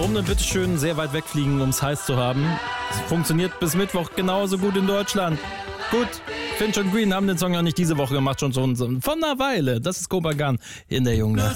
warum denn bitteschön sehr weit wegfliegen, um es heiß zu haben? Es funktioniert bis Mittwoch genauso gut in Deutschland. Gut, Finch und Green haben den Song ja nicht diese Woche gemacht, schon von einer Weile. Das ist Cobra Gun in der Jungen.